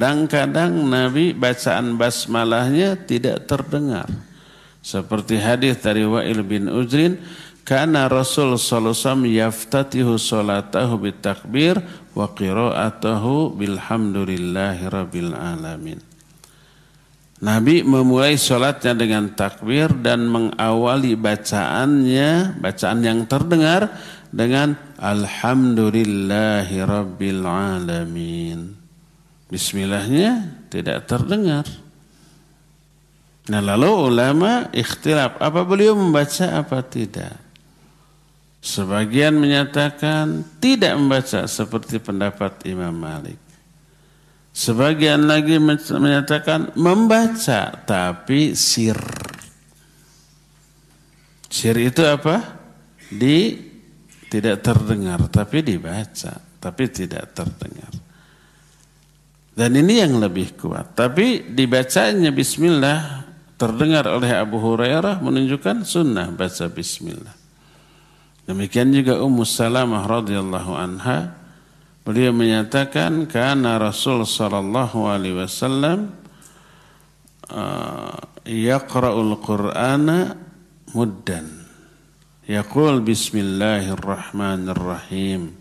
kadang-kadang Nabi bacaan basmalahnya tidak terdengar. Seperti hadis dari Wa'il bin Ujrin, kana Rasul sallallahu alaihi wasallam yaftatihu salatahu bitakbir wa qira'atahu bilhamdulillahi rabbil alamin. Nabi memulai salatnya dengan takbir dan mengawali bacaannya, bacaan yang terdengar dengan alhamdulillahi rabbil alamin. Bismillahnya tidak terdengar. Nah, lalu ulama ikhtilaf, apa beliau membaca apa tidak? Sebagian menyatakan tidak membaca seperti pendapat Imam Malik. Sebagian lagi menyatakan membaca tapi sir. Sir itu apa? Tidak terdengar tapi dibaca, tapi tidak terdengar. Dan ini yang lebih kuat. Tapi dibacanya bismillah terdengar oleh Abu Hurairah menunjukkan sunnah baca bismillah. Demikian juga Ummu Salamah radhiyallahu anha, beliau menyatakan kana Rasul sallallahu alaihi wasallam yaqra'ul Qur'ana muddan. Yaqul bismillahirrahmanirrahim.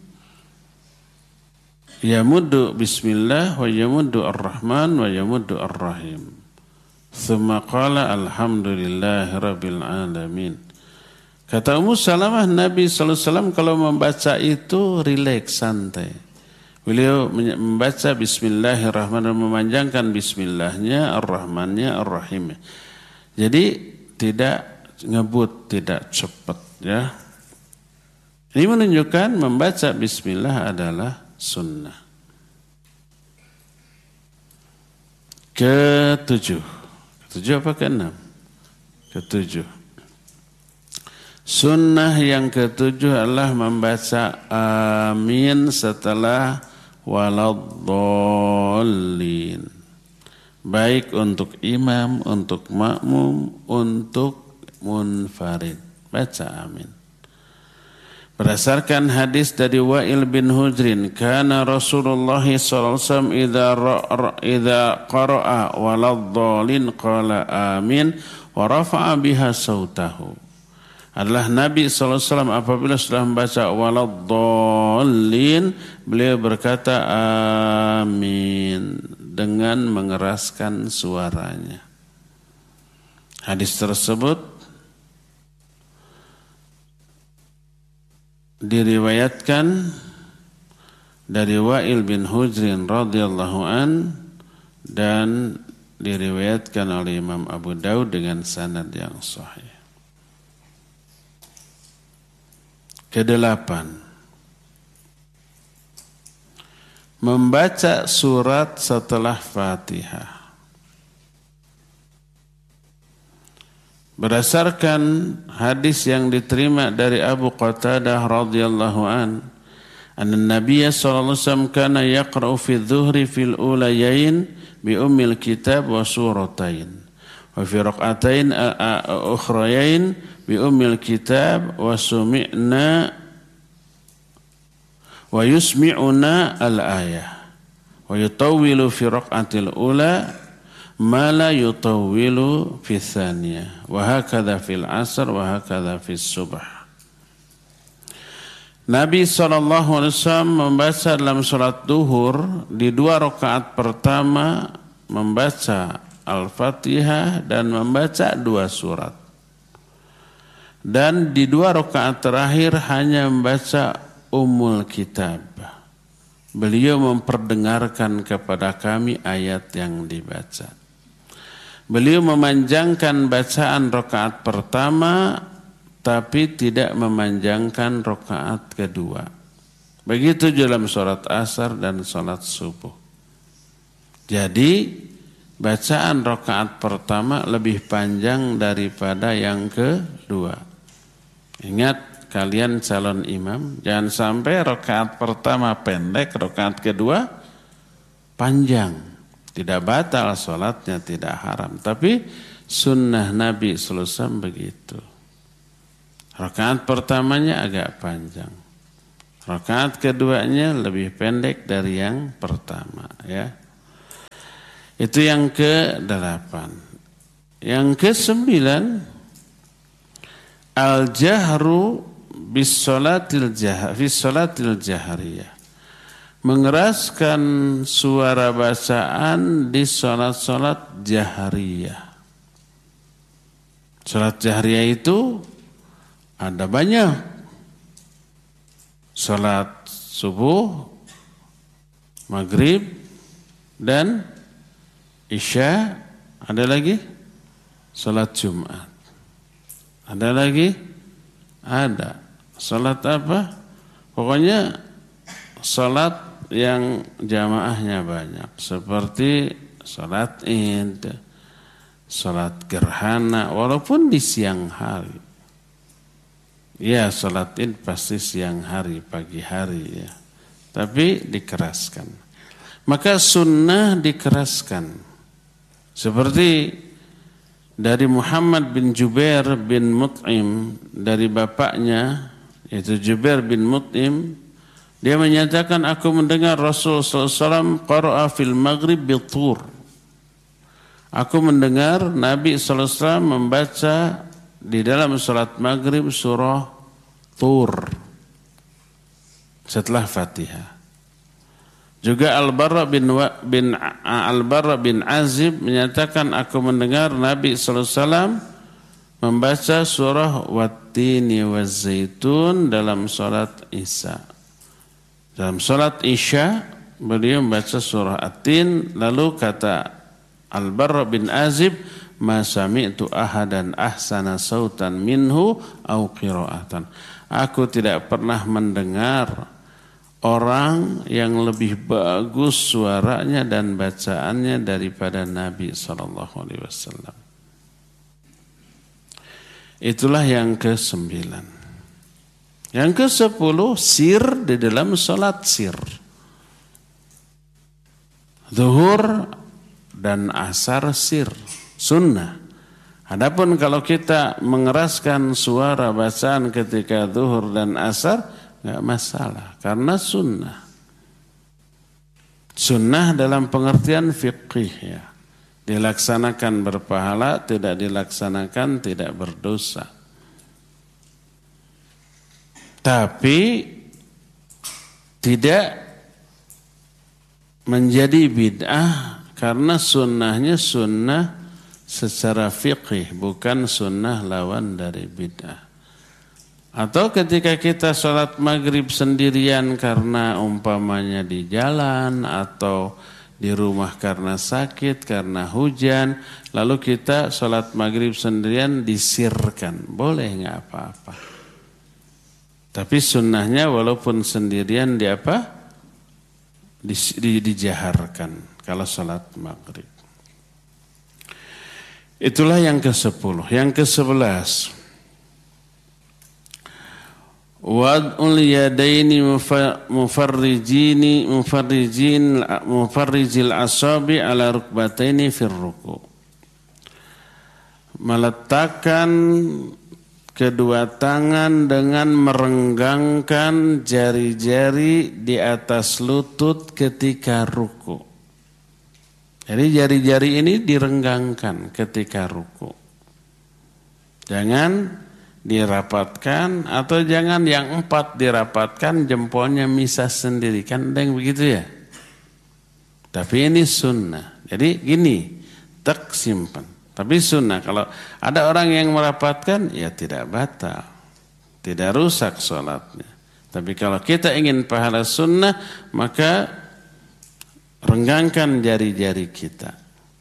Yamuddu bismillah wa yamuddu ar-rahman wa yamuddu ar-rahim. Tsumma qala alhamdulillahi rabbil alamin. Kata Ummu Salamah, Nabi sallallahu alaihi wasallam kalau membaca itu rileks, santai. Beliau membaca bismillahirrahmanirrahim, memanjangkan bismillahnya, ar-rahmannya, ar-rahimnya. Jadi tidak ngebut, tidak cepat, ya. Ini menunjukkan membaca bismillah adalah sunnah. Ketujuh apa keenam? Ketujuh. Sunnah yang ketujuh adalah membaca amin setelah waladdallin. Baik untuk imam, untuk makmum, untuk munfarid. Baca amin. Berdasarkan hadis dari Wa'il bin Hujrin, kana Rasulullah sallallahu alaihi wasallam idza qara'a waladdallin qala amin wa rafa'a biha sautahu. Adalah Nabi sallallahu alaihi wasallam apabila sudah membaca waladdallin, beliau berkata amin dengan mengeraskan suaranya. Hadis tersebut diriwayatkan dari Wa'il bin Hujrin radhiyallahu an dan diriwayatkan oleh Imam Abu Daud dengan sanad yang sahih. Kedelapan, membaca surat setelah Fatihah. Berdasarkan hadis yang diterima dari Abu Qatadah radhiyallahu an, anna Nabiy sallallahu alaihi wasallam kana yaqra'u fi adh-dhuhri fil ulayain bi ummil kitab wa suratain wa fi raq'atain ukhrayain bi ummil kitab wa sumi'na wa yusmi'una al-ayah wa yutawwilu fi raq'atil ula ma la yutawwilu fi tsaniyah wa hakadha fil asr wa hakadha fis subh. Nabi SAW membaca dalam salat duhur di 2 rakaat pertama membaca Al-Fatihah dan membaca 2 surat. Dan di 2 rakaat terakhir hanya membaca Ummul Kitab. Beliau memperdengarkan kepada kami ayat yang dibaca. Beliau memanjangkan bacaan rakaat pertama tapi tidak memanjangkan rakaat kedua. Begitu dalam salat asar dan salat subuh. Jadi bacaan rakaat pertama lebih panjang daripada yang kedua. Ingat kalian calon imam, jangan sampai rakaat pertama pendek, rakaat kedua panjang. Tidak batal sholatnya, tidak haram. Tapi sunnah Nabi sallallahu alaihi wasallam begitu. Rakaat pertamanya agak panjang. Rakaat keduanya lebih pendek dari yang pertama, ya. Itu yang ke-8. Yang ke-9, al-jahru bis-sholatil jahriyah. Mengeraskan suara bacaan di sholat-sholat jahriyah. Sholat jahriyah itu ada banyak. Sholat subuh, maghrib, dan isya. Ada lagi sholat Jumat. Ada lagi? Ada. Sholat apa? Pokoknya sholat yang jamaahnya banyak, seperti sholat Id, sholat gerhana, walaupun di siang hari. Ya, sholat Id pasti siang hari, pagi hari ya. Tapi dikeraskan. Maka sunnah dikeraskan. Seperti dari Muhammad bin Jubair bin Mut'im, dari bapaknya, yaitu Jubair bin Mut'im, dia menyatakan, aku mendengar Rasul SAW qara'a fil maghrib bitur. Aku mendengar Nabi SAW membaca di dalam salat maghrib surah Tur setelah Fatihah. Juga Al-Barra bin Azib menyatakan, aku mendengar Nabi SAW membaca surah Wattini waz-Zaitun dalam salat Isya. Dalam salat Isya beliau membaca surah At-Tin, lalu kata Al-Barra bin Azib, ma sami'tu ahadan ahsana sautan minhu au qira'atan. Aku tidak pernah mendengar orang yang lebih bagus suaranya dan bacaannya daripada Nabi SAW. Itulah yang ke-9. Yang ke-10, sir di dalam sholat sir. Zuhur dan asar sir, sunnah. Adapun kalau kita mengeraskan suara bacaan ketika zuhur dan asar, enggak masalah, karena sunnah. Sunnah dalam pengertian fiqih ya. Dilaksanakan berpahala, tidak dilaksanakan tidak berdosa. Tapi tidak menjadi bid'ah karena sunnahnya sunnah secara fiqih, bukan sunnah lawan dari bid'ah. Atau ketika kita sholat maghrib sendirian karena umpamanya di jalan atau di rumah karena sakit, karena hujan, lalu kita sholat maghrib sendirian disirkan, boleh nggak apa-apa. Tapi sunnahnya walaupun sendirian dijaharkan kalau salat maghrib. Itulah yang ke-10. Yang ke-11. Wad'ul yadaini mufarrijil asabi ala rukbataini fir ruku'. Meletakkan kedua tangan dengan merenggangkan jari-jari di atas lutut ketika ruku. Jadi jari-jari ini direnggangkan ketika ruku. Jangan dirapatkan atau jangan yang 4 dirapatkan, jempolnya misah sendiri. Kan ada yang begitu ya. Tapi ini sunnah. Jadi gini, tak simpan. Tapi sunnah, kalau ada orang yang merapatkan, ya tidak batal, tidak rusak sholatnya. Tapi kalau kita ingin pahala sunnah, maka renggangkan jari-jari kita.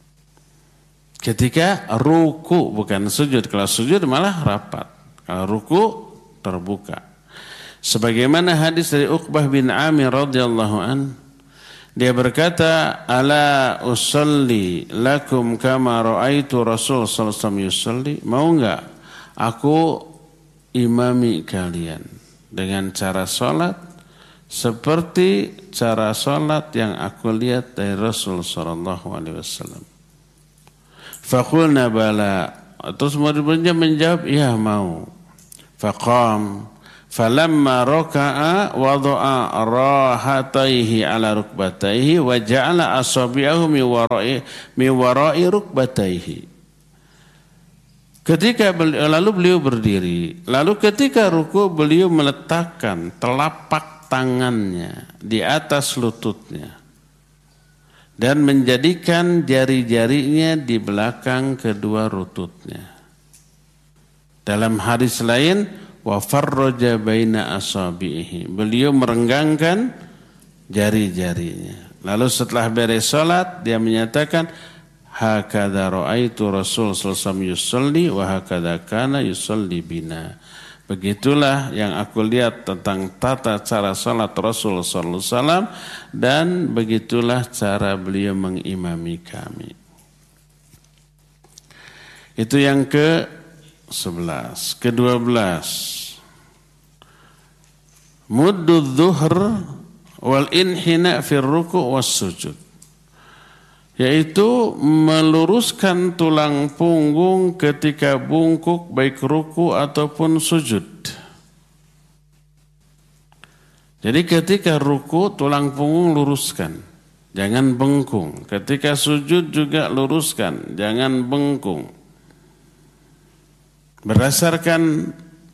Ketika ruku, bukan sujud. Kalau sujud malah rapat. Kalau ruku, terbuka. Sebagaimana hadis dari Uqbah bin Amir radhiyallahu an, dia berkata, ala usalli lakum kama ra'aitu Rasul sallallahu alaihi wasallam yusalli. Mau enggak aku imami kalian dengan cara salat seperti cara salat yang aku lihat dari Rasul sallallahu alaihi wasallam. Faqulna bala. Terus murid-muridnya menjawab, ya mau. Faqam, Falamma raka'a wada'a rahataihi ala rukbataihi wa ja'ala asabi'ahu mi wara'i rukbataihi. Lalu beliau berdiri. Lalu ketika ruku beliau meletakkan telapak tangannya di atas lututnya dan menjadikan jari-jarinya di belakang kedua lututnya. Dalam hadis lain, wa farraja baina asabihi. Beliau merenggangkan jari-jarinya. Lalu setelah beres salat dia menyatakan, hakadha ra'aitu Rasul sallallahu alaihi wasallam yusalli wa hakadha kana yusalli bina. Begitulah yang aku lihat tentang tata cara salat Rasul sallallahu alaihi wasallam dan begitulah cara beliau mengimami kami. Itu yang ke-11. Ke-12. Muddud dhuhr wal inhina fir ruku' was sujud. Yaitu meluruskan tulang punggung ketika bungkuk baik ruku ataupun sujud. Jadi ketika ruku tulang punggung luruskan, jangan bengkung. Ketika sujud juga luruskan, jangan bengkung. Berdasarkan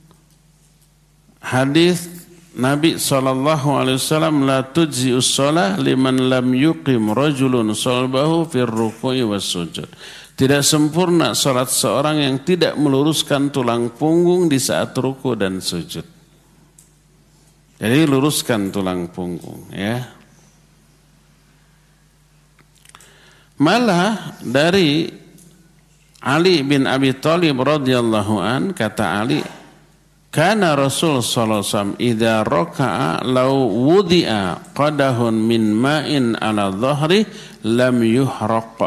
hadis Nabi SAW, la tujzi'us shalah liman lam yuqim rajulun salbahu fir ruku'i was sujud. Tidak sempurna salat seorang yang tidak meluruskan tulang punggung di saat ruku dan sujud. Jadi luruskan tulang punggung, ya. Malah dari Ali bin Abi Thalib radhiyallahu an, kata Ali, kana Rasul sallallahu alaihi wasallam idza raka'a law wudi'a qadahun min ma'in ala dhahri lam yuhraq.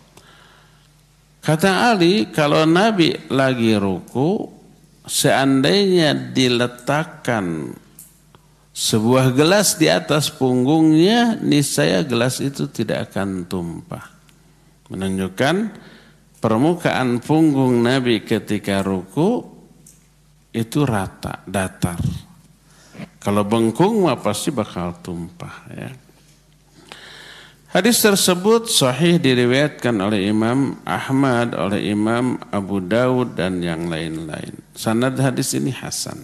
Kata Ali, kalau Nabi lagi ruku, seandainya diletakkan sebuah gelas di atas punggungnya, niscaya gelas itu tidak akan tumpah. Menunjukkan permukaan punggung Nabi ketika ruku itu rata, datar. Kalau bengkung mah pasti bakal tumpah, ya. Hadis tersebut sahih diriwayatkan oleh Imam Ahmad, oleh Imam Abu Dawud dan yang lain-lain. Sanad hadis ini hasan.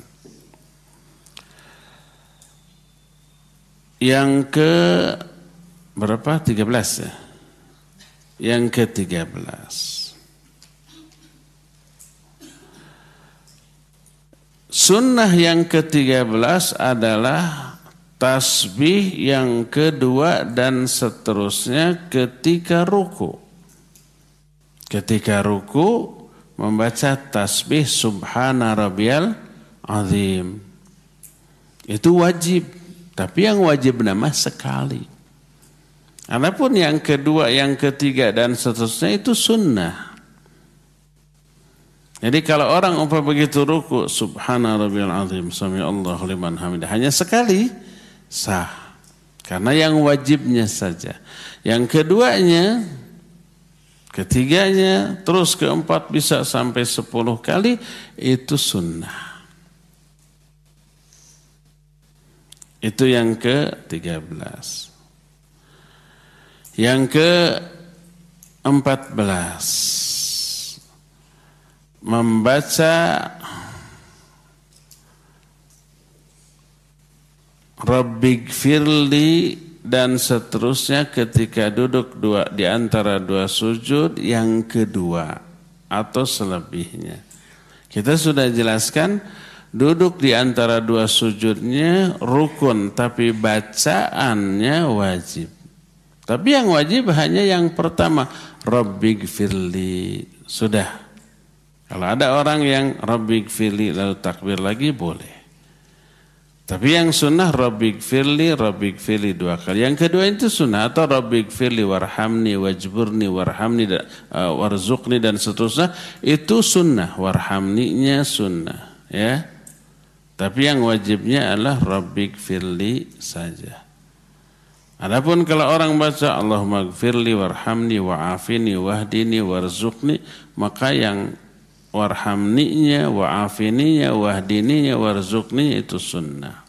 Yang ke berapa? 13 ya. Yang ke-13. Sunnah yang ke-13 adalah tasbih yang kedua dan seterusnya ketika ruku. Ketika ruku membaca tasbih subhana rabbiyal azim. Itu wajib, tapi yang wajib nama sekali. Adapun yang kedua, yang ketiga dan seterusnya itu sunnah. Jadi kalau orang umpah begitu ruku, subhana rabbiyal azim, sami Allahu liman hamidah, hanya sekali sah. Karena yang wajibnya saja. Yang keduanya, ketiganya, terus keempat bisa sampai 10 kali, itu sunnah. Itu yang ke-13. Yang ke-14. Membaca Rabbighfirli dan seterusnya ketika duduk di antara dua sujud yang kedua atau selebihnya. Kita sudah jelaskan duduk di antara dua sujudnya rukun, tapi bacaannya wajib. Tapi yang wajib hanya yang pertama, Rabbighfirli. Sudah. Kalau ada orang yang Rabbighfirli lalu takbir lagi boleh. Tapi yang sunnah Rabbighfirli 2 kali. Yang kedua itu sunnah, atau Rabbighfirli warhamni wajburni warhamni warzuqni dan seterusnya, itu sunnah. Warhamninya sunnah, ya. Tapi yang wajibnya adalah Rabbighfirli saja. Adapun kalau orang baca Allahumma gfirli warhamni wa'afini wahdini warzuqni, maka yang warhamninya, wa'afininya, wahdininya, warzuqninya itu sunnah.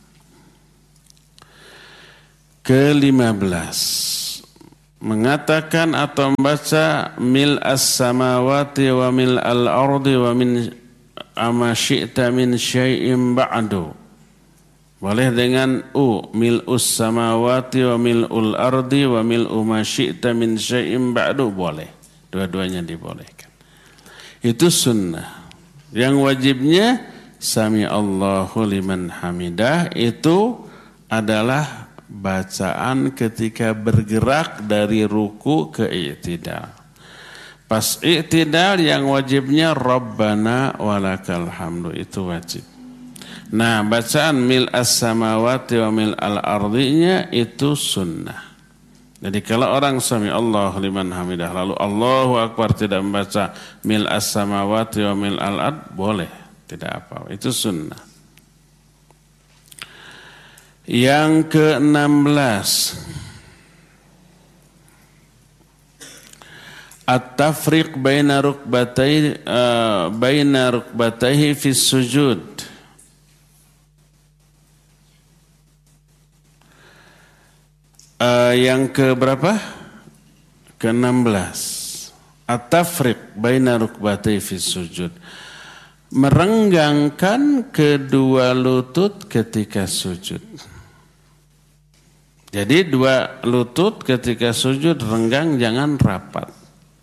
Ke-15, mengatakan atau membaca mil as-samawati wa mil al-ardi wa min ama syi'ta min syai'in ba'du. Boleh dengan mil us-samawati wa mil ul-ardi wa mil ma syi'ta min syai'in ba'du, boleh. Dua-duanya dibolehkan. Itu sunnah. Yang wajibnya sami Allahu liman hamidah, itu adalah bacaan ketika bergerak dari ruku ke i'tidal. Pas i'tidal yang wajibnya Rabbana walakal hamdu, itu wajib. Nah, bacaan mil as-samawati wa mil al-ardinya itu sunnah. Jadi kalau orang sami Allah liman hamidah lalu Allahu akbar tidak membaca mil as-samawati wa mil al-ard, boleh, tidak apa-apa, itu sunnah. Yang ke-16, at-tafriq baina rukbatayhi fi sujud. Yang ke berapa? Ke-16. At-tafriq baina rukbatayhi fi sujud. Merenggangkan kedua lutut ketika sujud. Jadi dua lutut ketika sujud renggang, jangan rapat.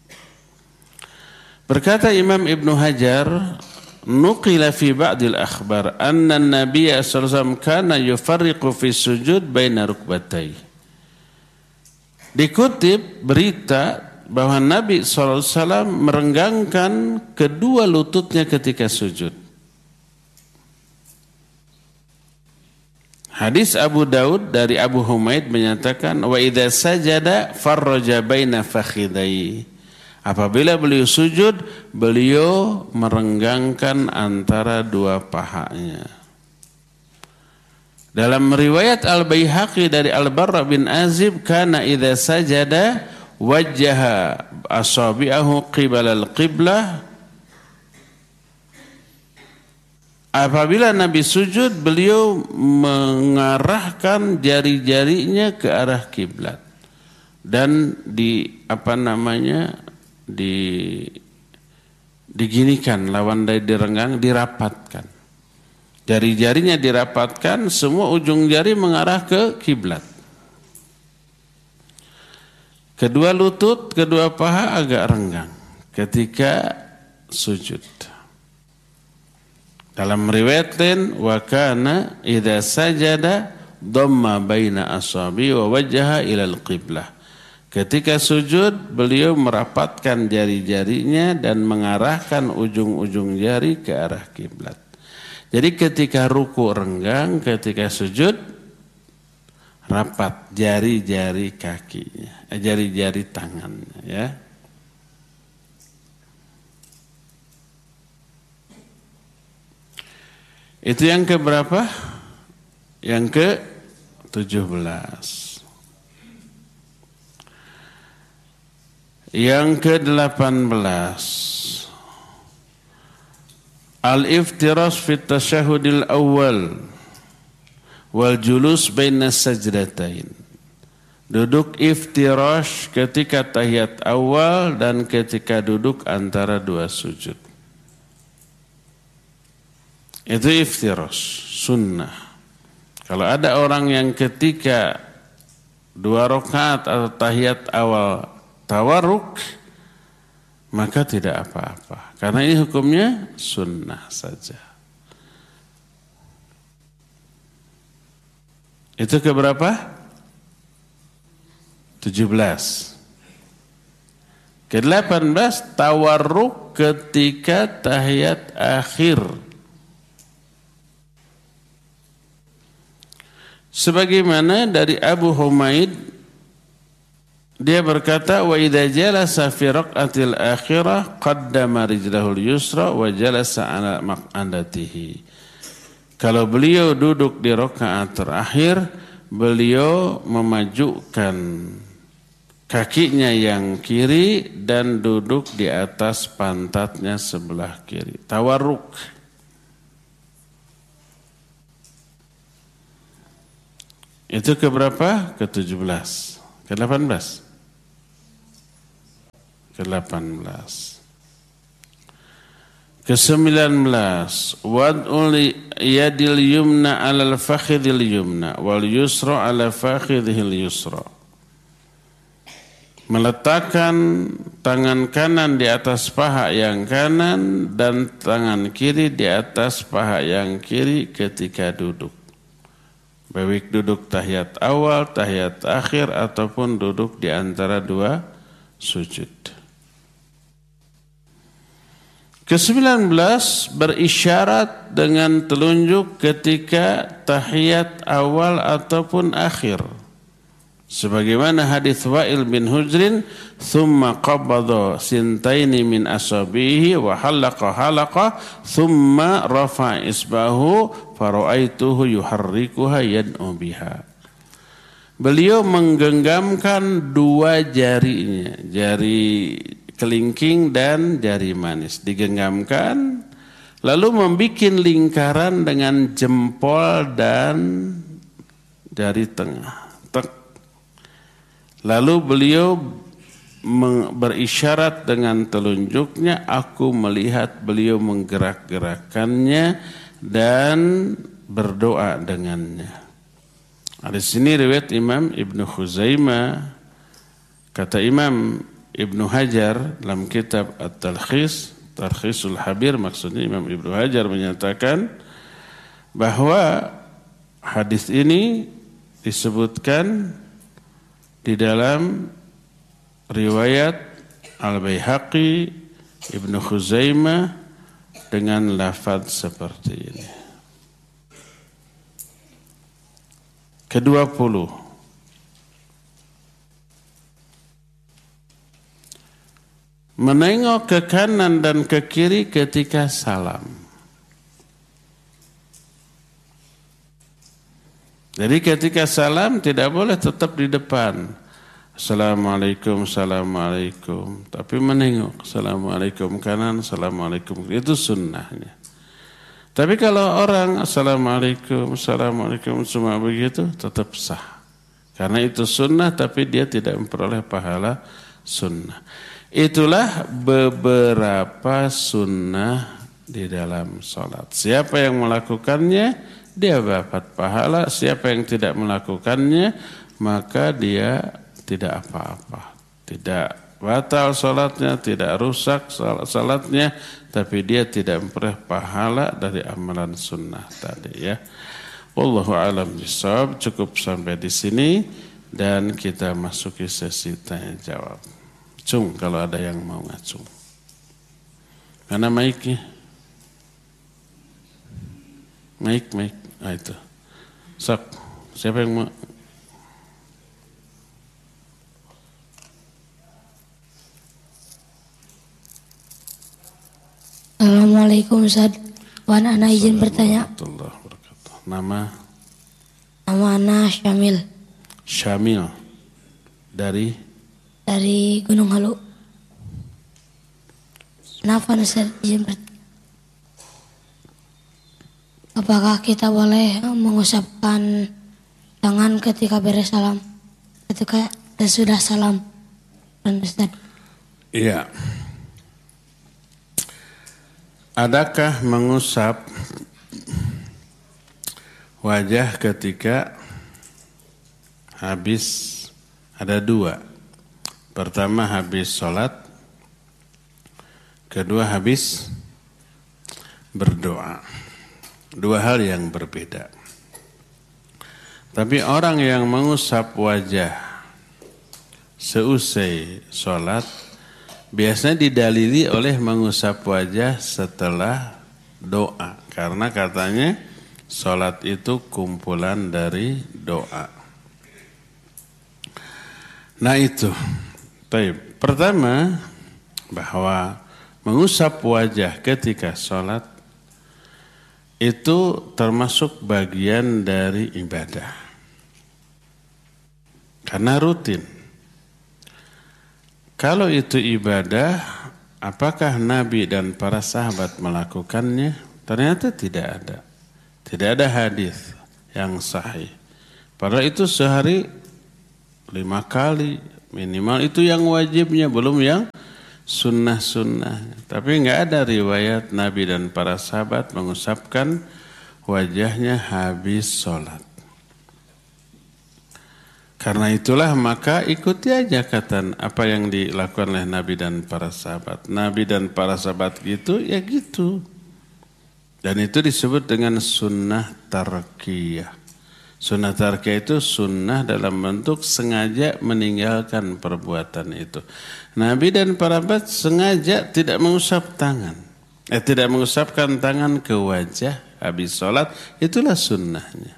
Berkata Imam Ibnu Hajar, nuqila fi ba'dil akhbar anna an-nabiy sallallahu alaihi wasallam kana yufarriqu fi sujud baina rukbatayhi. Dikutip berita bahwa Nabi SAW merenggangkan kedua lututnya ketika sujud. Hadis Abu Daud dari Abu Humaid menyatakan, wa idza sajada farraja baina fakhidai. Apabila beliau sujud, beliau merenggangkan antara dua pahanya. Dalam riwayat Al-Baihaqi dari Al-Barra bin Azib, kana idza sajada wajjaha asabi'ahu qibala al-qiblah. Apabila Nabi sujud, beliau mengarahkan jari-jarinya ke arah kiblat dan diginikan, lawan dari direnggang, dirapatkan. Jari-jarinya dirapatkan, semua ujung jari mengarah ke kiblat. Kedua lutut, kedua paha agak renggang ketika sujud. Dalam riwayat lain, wa kana idza sajada dhamma baina asabi wa wajjaha ila al-qiblah. Ketika sujud, beliau merapatkan jari-jarinya dan mengarahkan ujung-ujung jari ke arah kiblat. Jadi ketika ruku renggang, ketika sujud rapat jari-jari kakinya, jari-jari tangannya, ya. Itu yang ke berapa? Yang ke 17. Yang ke 18. Al-iftirash fi tasyahudil awal wal julus baina sajdatain. Duduk iftirash ketika tahiyat awal dan ketika duduk antara dua sujud. Itu iftirash, sunnah. Kalau ada orang yang ketika 2 rakaat atau tahiyat awal tawarruk, maka tidak apa-apa. Karena ini hukumnya sunnah saja. Itu ke berapa? 17. Ke-18 tawarruk ketika tahiyat akhir. Sebagaimana dari Abu Humaid, dia berkata, wa idza jalasa fi raq'atil akhirah qaddama rijlahul yusra wa jalasa ala maq'adatihi. Kalau beliau duduk di rakaat terakhir, beliau memajukan kakinya yang kiri dan duduk di atas pantatnya sebelah kiri. Tawarruk. Itu keberapa? Ke-17. Ke-18. Ke-18. Ke-19. Wad'ul yadil yumna 'alal fakhidil yumna wal yusra 'ala fakhidhil yusra. Meletakkan tangan kanan di atas paha yang kanan dan tangan kiri di atas paha yang kiri ketika duduk. Baik duduk tahiyat awal, tahiyat akhir, ataupun duduk di antara dua sujud. Ke-19 berisyarat dengan telunjuk ketika tahiyat awal ataupun akhir. Sebagaimana hadis Wa'il bin Hujrin, thumma qabadha sintaini min asabihi wa halaqa thumma rafa isbahu fara'aituhu yuharrikuha yad'u biha. Beliau menggenggamkan dua jarinya, jari kelingking dan jari manis, digenggamkan lalu membuat lingkaran dengan jempol dan jari tengah. Lalu beliau berisyarat dengan telunjuknya, aku melihat beliau menggerak-gerakkannya dan berdoa dengannya. Di sini riwayat Imam Ibnu Khuzaimah, kata Imam Ibnu Hajar dalam kitab At-Talkhis, Tarkhisul Habir, maksudnya Imam Ibnu Hajar menyatakan bahwa hadis ini disebutkan di dalam riwayat Al-Baihaqi, Ibnu Khuzaimah dengan lafaz seperti ini. Ke-20. Menengok ke kanan dan ke kiri ketika salam. Jadi ketika salam tidak boleh tetap di depan. Assalamualaikum, assalamualaikum. Tapi menengok. Assalamualaikum kanan, assalamualaikum. Itu sunnahnya. Tapi kalau orang assalamualaikum, assalamualaikum cuma begitu, tetap sah. Karena itu sunnah tapi dia tidak memperoleh pahala sunnah. Itulah beberapa sunnah di dalam sholat. Siapa yang melakukannya, dia dapat pahala. Siapa yang tidak melakukannya, maka dia tidak apa-apa. Tidak batal salatnya, tidak rusak salatnya, tapi dia tidak memperoleh pahala dari amalan sunnah tadi ya. Wallahu a'lam bishawab. Cukup sampai di sini dan kita masuki sesi tanya jawab. Cung kalau ada yang mau ngacung. Mana mic-nya? Mic. Nah itu. Sok, siapa yang mau? Assalamualaikum Ustaz. Wan ana izin bertanya. Nama? Nama ana Syamil. Syamil. Dari Gunung Halu. Kenapa Ustaz izin bertanya? Apakah kita boleh mengusapkan tangan ketika beres salam? Ketika sudah salam, Ustaz? Iya. Adakah mengusap wajah ketika habis? Ada dua. Pertama habis sholat, kedua habis berdoa. Dua hal yang berbeda. Tapi orang yang mengusap wajah seusai sholat biasanya didalili oleh mengusap wajah setelah doa. Karena katanya sholat itu kumpulan dari doa. Nah itu. Pertama, bahwa mengusap wajah ketika sholat itu termasuk bagian dari ibadah. Karena rutin. Kalau itu ibadah, apakah Nabi dan para sahabat melakukannya? Ternyata tidak ada. Tidak ada hadis yang sahih. Padahal itu sehari 5 kali minimal, itu yang wajibnya, belum yang sunnah-sunnah. Tapi enggak ada riwayat Nabi dan para sahabat mengusapkan wajahnya habis sholat. Karena itulah maka ikuti aja kata apa yang dilakukan oleh Nabi dan para sahabat. Nabi dan para sahabat gitu, ya gitu. Dan itu disebut dengan sunnah tarkiyah. Sunnah tarkiyah itu sunnah dalam bentuk sengaja meninggalkan perbuatan itu. Nabi dan para sahabat sengaja tidak mengusap tangan. Tidak mengusapkan tangan ke wajah habis sholat, itulah sunnahnya.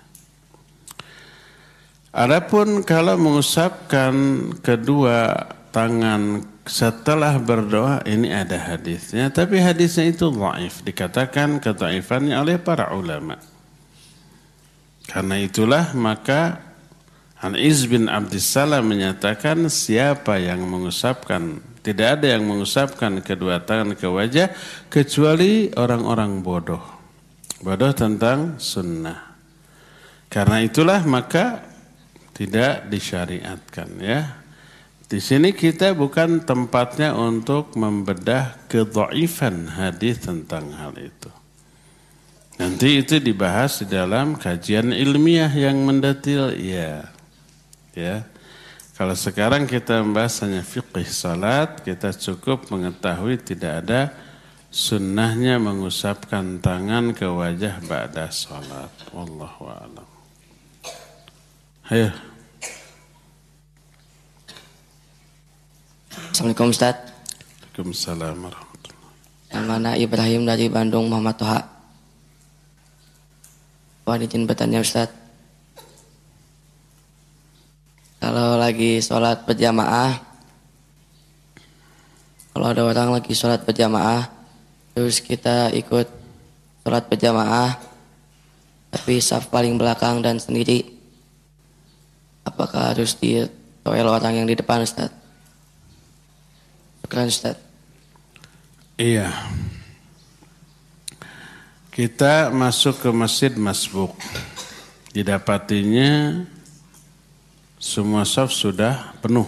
Adapun kalau mengusapkan kedua tangan setelah berdoa, ini ada hadisnya, tapi hadisnya itu dhaif, dikatakan kedhaifannya oleh para ulama. Karena itulah maka Al-Iz bin Abdissalam menyatakan siapa yang mengusapkan, tidak ada yang mengusapkan kedua tangan ke wajah kecuali orang-orang bodoh. Bodoh tentang sunnah. Karena itulah maka tidak disyariatkan, ya. Di sini kita bukan tempatnya untuk membedah kedhaifan hadis tentang hal itu. Nanti itu dibahas di dalam kajian ilmiah yang mendetil, ya. Kalau sekarang kita membahas hanya fiqih salat, kita cukup mengetahui tidak ada sunnahnya mengusapkan tangan ke wajah ba'da salat. Wallahu a'lam. Ayo. Assalamualaikum Ustaz. Waalaikumsalam warahmatullahi. Nama Ibrahim dari Bandung, Muhammad Toha. Mohon izin bertanya Ustaz. Kalau lagi sholat berjamaah, kalau ada orang lagi sholat berjamaah, terus kita ikut sholat berjamaah, tapi saf paling belakang dan sendiri, apakah harus ditoel orang yang di depan Ustaz? Keren Ustaz. Iya. Kita masuk ke masjid masbuk. Didapatinya semua saf sudah penuh.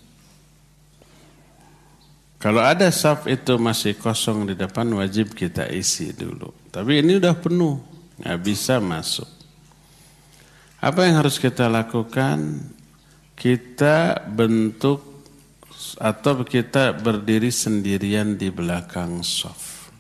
Kalau ada saf itu masih kosong di depan, wajib kita isi dulu. Tapi ini udah penuh, nggak bisa masuk. Apa yang harus kita lakukan? Kita bentuk atau kita berdiri sendirian di belakang saf.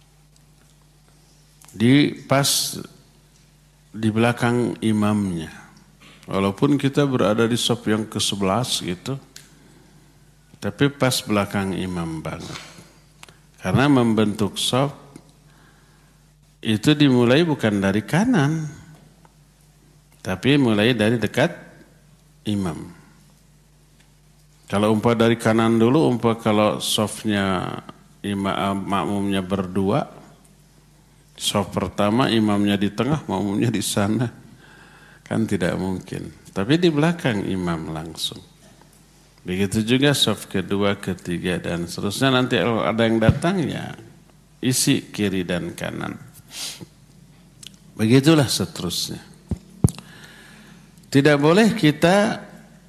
Pas di belakang imamnya. Walaupun kita berada di saf yang ke-11 gitu, tapi pas belakang imam banget. Karena membentuk saf itu dimulai bukan dari kanan, tapi mulai dari dekat imam. Kalau dari kanan dulu, kalau safnya makmumnya berdua, saf pertama imamnya di tengah, makmumnya di sana, kan tidak mungkin. Tapi di belakang imam langsung. Begitu juga saf kedua, ketiga dan seterusnya. Nanti kalau ada yang datang ya isi kiri dan kanan. Begitulah seterusnya. Tidak boleh kita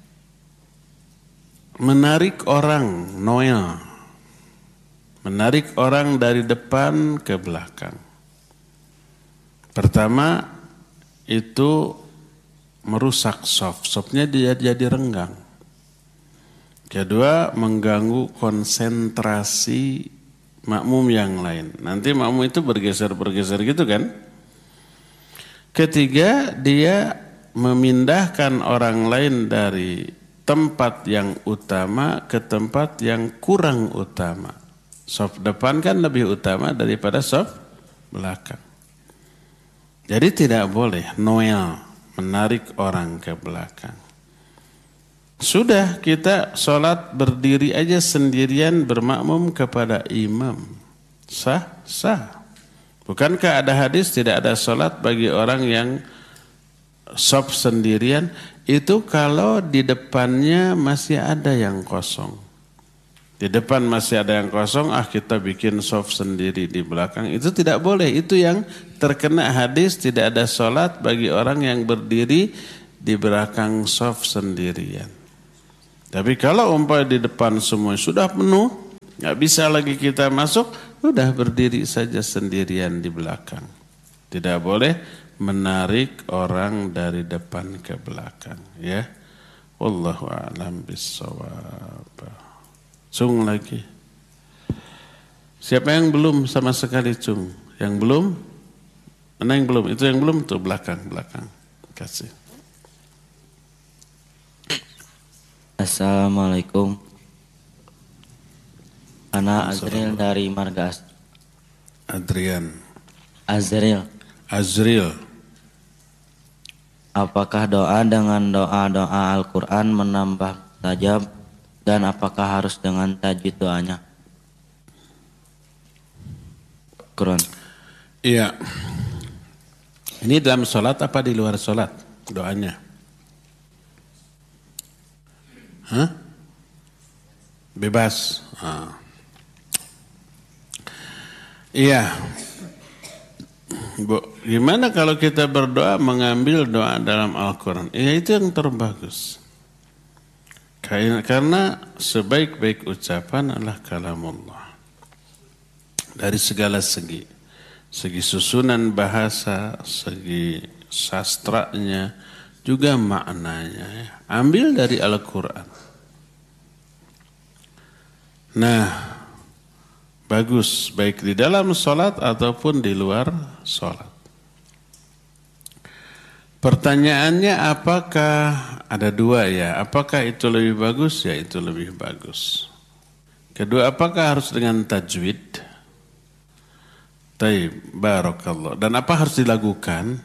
menarik orang, noel. Menarik orang dari depan ke belakang. Pertama, itu merusak saf. Safnya dia jadi renggang. Kedua, mengganggu konsentrasi makmum yang lain. Nanti makmum itu bergeser-bergeser gitu kan. Ketiga, dia memindahkan orang lain dari tempat yang utama ke tempat yang kurang utama. Saf depan kan lebih utama daripada saf belakang. Jadi tidak boleh noel, menarik orang ke belakang. Sudah kita sholat berdiri aja sendirian bermakmum kepada imam. Sah? Sah. Bukankah ada hadis tidak ada sholat bagi orang yang saf sendirian? Itu kalau di depannya masih ada yang kosong. Di depan masih ada yang kosong, kita bikin shaf sendiri di belakang. Itu tidak boleh. Itu yang terkena hadis tidak ada sholat bagi orang yang berdiri di belakang shaf sendirian. Tapi kalau umpamanya di depan semua sudah penuh, nggak bisa lagi kita masuk, sudah berdiri saja sendirian di belakang. Tidak boleh menarik orang dari depan ke belakang. Ya, wallahu a'lam bissawab. Cung lagi. Siapa yang belum sama sekali cung? Yang belum? Mana yang belum? Itu yang belum tuh belakang. Kasih. Assalamualaikum. Ana Azril dari Margas. Adrian. Azril. Apakah doa dengan doa Al-Quran menambah tajab? Dan apakah harus dengan tajwid doanya? Quran. Iya. Ini dalam sholat apa di luar sholat doanya? Bebas. Iya. Bu, gimana kalau kita berdoa mengambil doa dalam Al-Quran? Ya itu yang terbagus. Karena sebaik-baik ucapan adalah kalamullah. Dari segala segi. Segi susunan bahasa, segi sastranya, juga maknanya. Ambil dari Al-Quran. Nah, bagus. Baik di dalam sholat ataupun di luar sholat. Pertanyaannya apakah ada dua ya? Apakah itu lebih bagus? Ya itu lebih bagus. Kedua, apakah harus dengan tajwid? Taib, barakallah. Dan apa harus dilakukan?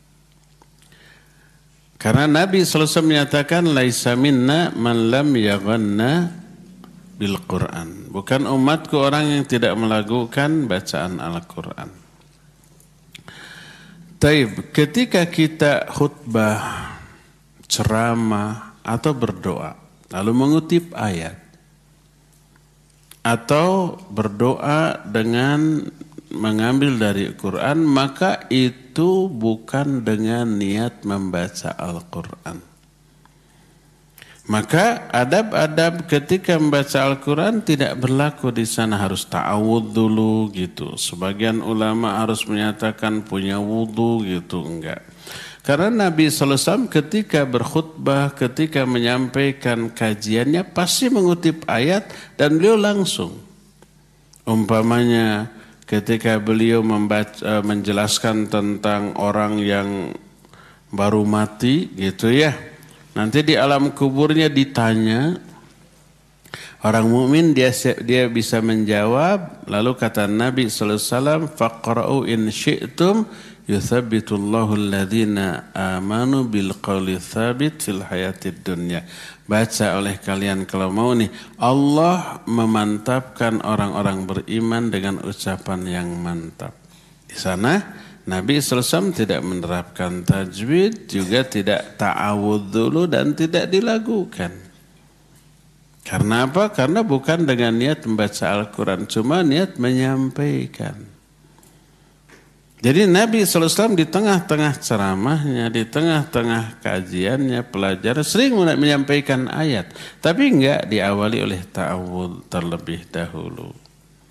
Karena Nabi SAW menyatakan laisa minna man lam yaghanna bil Quran. Bukan umatku orang yang tidak melakukan bacaan Al-Quran. Taib, ketika kita khutbah, ceramah atau berdoa, lalu mengutip ayat atau berdoa dengan mengambil dari Quran, maka itu bukan dengan niat membaca Al-Quran. Maka adab-adab ketika membaca Al-Quran tidak berlaku di sana, harus ta'awudz dulu gitu. Sebagian ulama harus menyatakan punya wudu gitu, enggak. Karena Nabi SAW ketika berkhutbah, ketika menyampaikan kajiannya pasti mengutip ayat dan beliau langsung. Umpamanya ketika beliau menjelaskan tentang orang yang baru mati gitu ya. Nanti di alam kuburnya ditanya, orang mukmin dia bisa menjawab. Lalu kata Nabi sallallahu alaihi wasallam, faqra'u in syi'tum yuthabbitullahu alladhina amanu bil qawli tsabit fil hayatid dunya. Baca oleh kalian kalau mau nih, Allah memantapkan orang-orang beriman dengan ucapan yang mantap. Di sana Nabi SAW tidak menerapkan tajwid, juga tidak ta'awudz dulu dan tidak dilakukan. Karena apa? Karena bukan dengan niat membaca Al-Quran, cuma niat menyampaikan. Jadi Nabi SAW di tengah-tengah ceramahnya, di tengah-tengah kajiannya, pelajaran, sering menyampaikan ayat. Tapi enggak diawali oleh ta'awudz terlebih dahulu.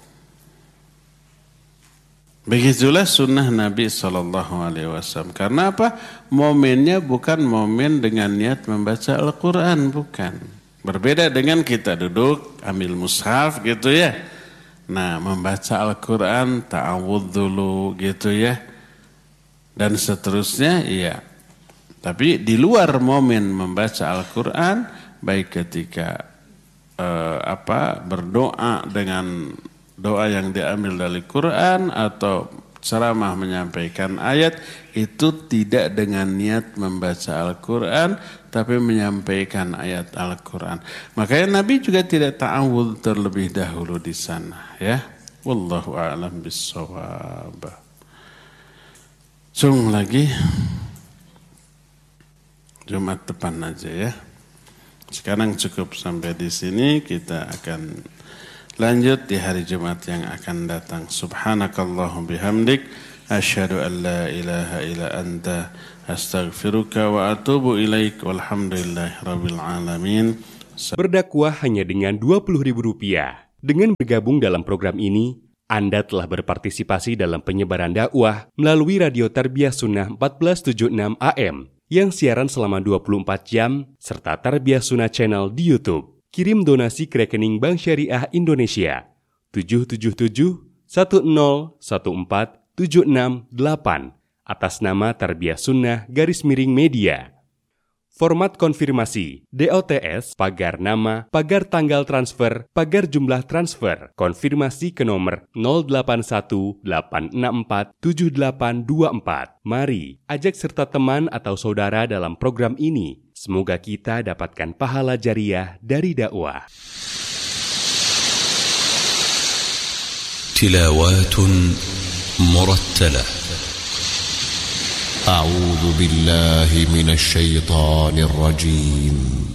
Begitulah sunnah Nabi SAW. Karena apa? Momennya bukan momen dengan niat membaca Al-Quran, bukan. Berbeda dengan kita duduk, ambil mushaf gitu ya. Nah, membaca Al-Quran, ta'awudz dulu gitu ya. Dan seterusnya, iya. Tapi di luar momen membaca Al-Quran, baik ketika berdoa dengan doa yang diambil dari Quran atau ceramah menyampaikan ayat, itu tidak dengan niat membaca Al-Quran tapi menyampaikan ayat Al-Quran. Makanya Nabi juga tidak ta'awudz terlebih dahulu di sana ya. Wallahu a'lam bissawab. Cung lagi Jumat depan aja ya. Sekarang cukup sampai di sini, kita akan lanjut di hari Jumat yang akan datang. Subhanakallahum bihamdik asyhadu an la ilaha illa anta astaghfiruka wa atubu ilaik walhamdulillahi rabbil alamin. Berdakwah hanya dengan Rp20.000. Dengan bergabung dalam program ini, Anda telah berpartisipasi dalam penyebaran dakwah melalui Radio Tarbiyah Sunnah 1476 AM yang siaran selama 24 jam serta Tarbiyah Sunnah Channel di YouTube. Kirim donasi ke rekening Bank Syariah Indonesia 777-1014-768 atas nama Tarbiyah Sunnah _Media. Format konfirmasi DOTS pagar nama, pagar tanggal transfer, pagar jumlah transfer. Konfirmasi ke nomor 0818647824. Mari ajak serta teman atau saudara dalam program ini. Semoga kita dapatkan pahala jariah dari dakwah. Tilawatun murattalah. أعوذ بالله من الشيطان الرجيم